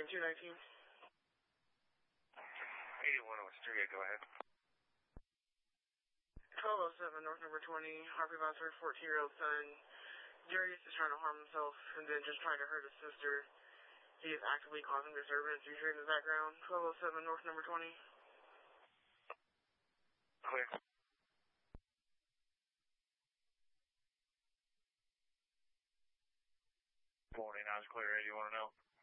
219. 81 West 38, go ahead. 1207 North number 20, Harvey Vassar, 14-year-old son. Darius is trying to harm himself and then just trying to hurt his sister. He is actively causing disturbance. You hear in the background. 1207 North number 20. Clear. 49 is clear. 80, you want to know?